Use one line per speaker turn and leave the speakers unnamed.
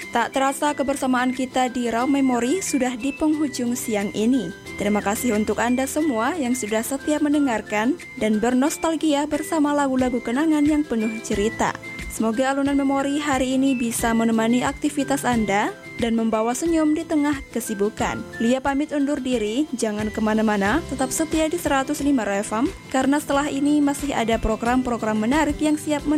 Tak terasa kebersamaan kita di Raw Memori sudah di penghujung siang ini. Terima kasih untuk Anda semua yang sudah setia mendengarkan dan bernostalgia bersama lagu-lagu kenangan yang penuh cerita. Semoga alunan memori hari ini bisa menemani aktivitas Anda dan membawa senyum di tengah kesibukan. Lia pamit undur diri, jangan kemana-mana, tetap setia di 105 FM, karena setelah ini masih ada program-program menarik yang siap menemani